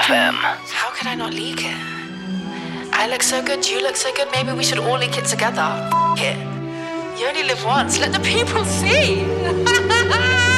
FM. How could I not leak it? I look so good, you look so good, maybe we should all leak it together. F it. You only live once, let the people see.